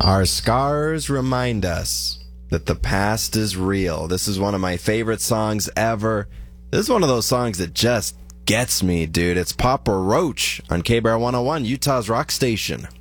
Our scars remind us that the past is real. This is one of my favorite songs ever. This is one of those songs that just gets me, dude. It's Papa Roach on KBR 101, Utah's rock station.